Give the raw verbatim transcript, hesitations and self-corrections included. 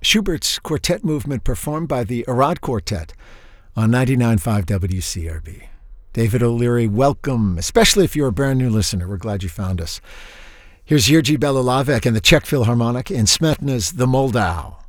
Schubert's quartet movement performed by the Arad Quartet on ninety-nine point five W C R B. David O'Leary, welcome, especially if you're a brand new listener. We're glad you found us. Here's Jiří Belohlávek and the Czech Philharmonic in Smetana's The Moldau.